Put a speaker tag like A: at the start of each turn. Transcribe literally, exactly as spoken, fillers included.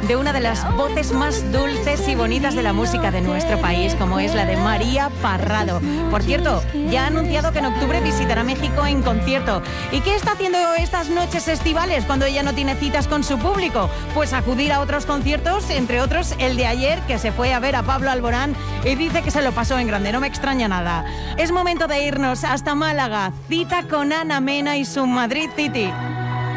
A: de una de las voces más dulces y bonitas de la música de nuestro país, como es la de María Parrado. Por cierto, ya ha anunciado que en octubre visitará México en concierto. ¿Y qué está haciendo estas noches estivales cuando ella no tiene citas con su público? Pues acudir a otros conciertos, entre otros el de ayer, que se fue a ver a Pablo Alborán y dice que se lo pasó en grande, no me extraña nada. Es momento de irnos hasta Málaga, cita con Ana Mena y su Madrid City.